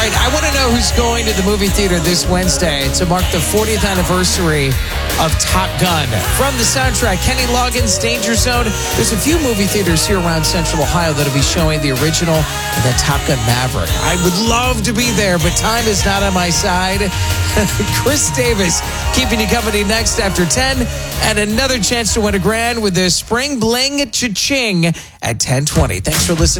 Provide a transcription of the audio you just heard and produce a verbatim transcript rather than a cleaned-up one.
right, I want to know who's going to the movie theater this Wednesday to mark the fortieth anniversary of Top Gun. From the soundtrack, Kenny Loggins' Danger Zone. There's a few movie theaters here around Central Ohio that'll be showing the original and then Top Gun Maverick. I would love to be there, but time is not on my side. Chris Davis keeping you company next after ten, and another chance to win a grand with the Spring Bling Cha-Ching at ten twenty. Thanks for listening.